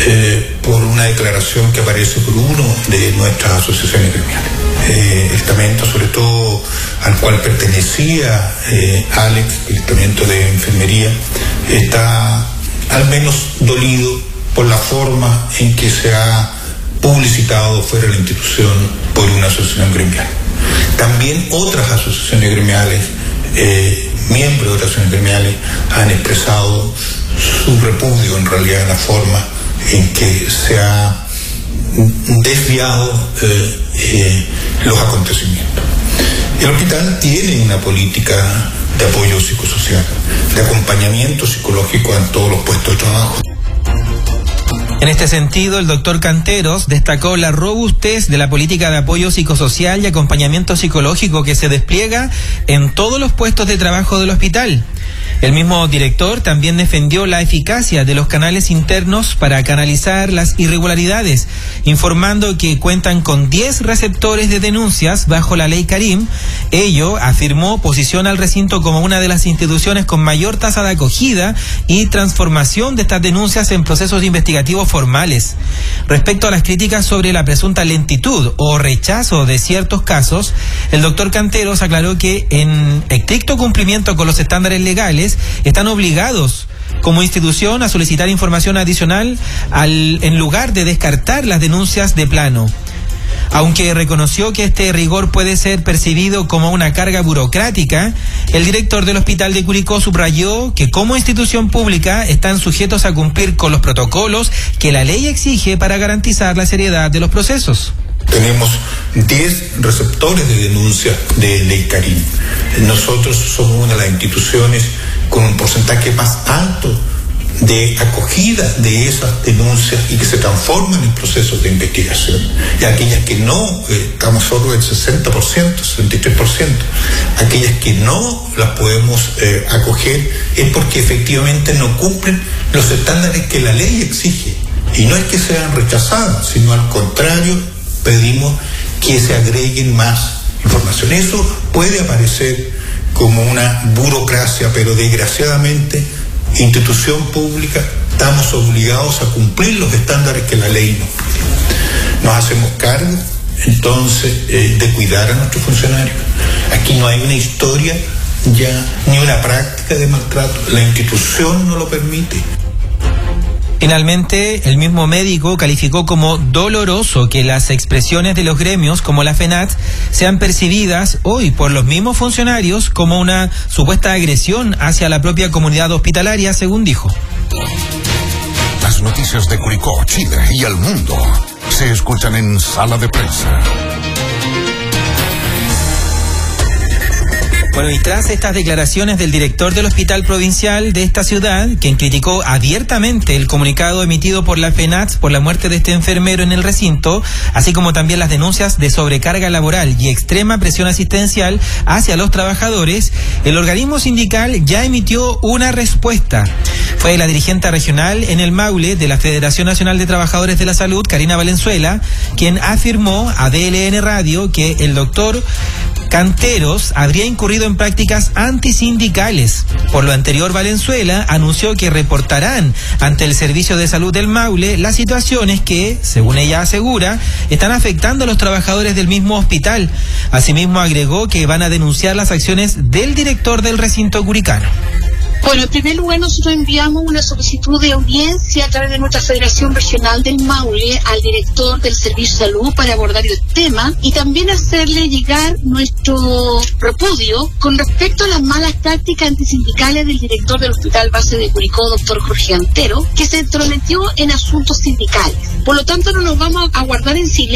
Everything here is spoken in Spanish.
por una declaración que aparece por uno de nuestras asociaciones gremiales. El estamento, sobre todo al cual pertenecía Alex, el estamento de enfermería, está al menos dolido por la forma en que se ha publicitado fuera de la institución por una asociación gremial. También otras asociaciones gremiales, miembros de otras asociaciones gremiales, han expresado su repudio en realidad en la forma en que se ha desviado los acontecimientos. El hospital tiene una política de apoyo psicosocial, de acompañamiento psicológico en todos los puestos de trabajo. En este sentido, el doctor Canteros destacó la robustez de la política de apoyo psicosocial y acompañamiento psicológico que se despliega en todos los puestos de trabajo del hospital. El mismo director también defendió la eficacia de los canales internos para canalizar las irregularidades, informando que cuentan con 10 receptores de denuncias bajo la ley Karim. Ello, afirmó, posiciona al recinto como una de las instituciones con mayor tasa de acogida y transformación de estas denuncias en procesos investigativos formales. Respecto a las críticas sobre la presunta lentitud o rechazo de ciertos casos, el doctor Canteros aclaró que en estricto cumplimiento con los estándares legales están obligados como institución a solicitar información adicional en lugar de descartar las denuncias de plano. Aunque reconoció que este rigor puede ser percibido como una carga burocrática, el director del Hospital de Curicó subrayó que como institución pública están sujetos a cumplir con los protocolos que la ley exige para garantizar la seriedad de los procesos. Tenemos 10 receptores de denuncia de ley Karim. Nosotros somos una de las instituciones con un porcentaje más alto de acogida de esas denuncias y que se transforman en procesos de investigación. Y aquellas que no, estamos solo en 60%, 63%, aquellas que no las podemos acoger es porque efectivamente no cumplen los estándares que la ley exige. Y no es que sean rechazadas, sino al contrario, pedimos que se agreguen más información. Eso puede aparecer como una burocracia, pero desgraciadamente, institución pública, estamos obligados a cumplir los estándares que la ley nos pide. Nos hacemos cargo, entonces, de cuidar a nuestros funcionarios. Aquí no hay una historia ya, ni una práctica de maltrato. La institución no lo permite. Finalmente, el mismo médico calificó como doloroso que las expresiones de los gremios como la FENAT sean percibidas hoy por los mismos funcionarios como una supuesta agresión hacia la propia comunidad hospitalaria, según dijo. Las noticias de Curicó, Chile y el mundo se escuchan en Sala de Prensa. Bueno, y tras estas declaraciones del director del hospital provincial de esta ciudad, quien criticó abiertamente el comunicado emitido por la FENAT por la muerte de este enfermero en el recinto, así como también las denuncias de sobrecarga laboral y extrema presión asistencial hacia los trabajadores, el organismo sindical ya emitió una respuesta. Fue la dirigente regional en el Maule de la Federación Nacional de Trabajadores de la Salud, Karina Valenzuela, quien afirmó a DLN Radio que el doctor Canteros habría incurrido en prácticas antisindicales. Por lo anterior, Valenzuela anunció que reportarán ante el Servicio de Salud del Maule las situaciones que, según ella asegura, están afectando a los trabajadores del mismo hospital. Asimismo, agregó que van a denunciar las acciones del director del recinto curicano. Bueno, en primer lugar, nosotros enviamos una solicitud de audiencia a través de nuestra Federación Regional del Maule al director del Servicio de Salud para abordar el tema y también hacerle llegar nuestro repudio con respecto a las malas prácticas antisindicales del director del Hospital Base de Curicó, doctor Jorge Antero, que se entrometió en asuntos sindicales. Por lo tanto, no nos vamos a guardar en silencio